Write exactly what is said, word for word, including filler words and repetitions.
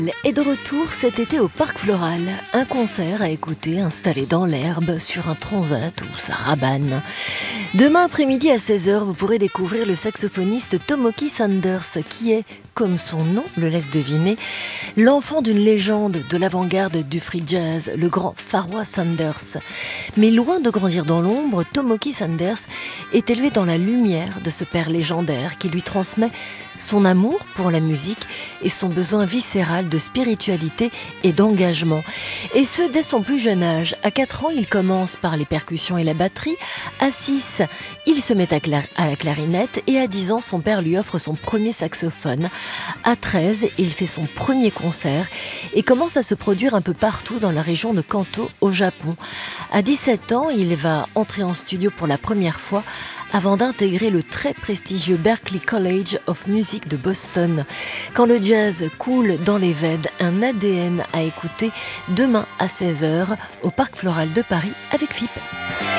Est de retour cet été au Parc Floral. Un concert à écouter installé dans l'herbe sur un transat où ça rabane. Demain après-midi à seize heures, vous pourrez découvrir le saxophoniste Tomoki Sanders qui est, comme son nom le laisse deviner, l'enfant d'une légende de l'avant-garde du free jazz, le grand Pharoah Sanders. Mais loin de grandir dans l'ombre, Tomoki Sanders est élevé dans la lumière de ce père légendaire qui lui transmet son amour pour la musique et son besoin viscéral de spiritualité et d'engagement. Et ce, dès son plus jeune âge. À quatre ans, il commence par les percussions et la batterie. À six, il se met à, cla- à la clarinette. Et à dix ans, son père lui offre son premier saxophone. À treize, il fait son premier concert et commence à se produire un peu partout dans la région de Kanto, au Japon. À dix-sept ans, il va entrer en studio pour la première fois avant d'intégrer le très prestigieux Berklee College of Music de Boston. Quand le jazz coule dans les veines, un A D N à écouter demain à seize heures au Parc Floral de Paris avec F I P.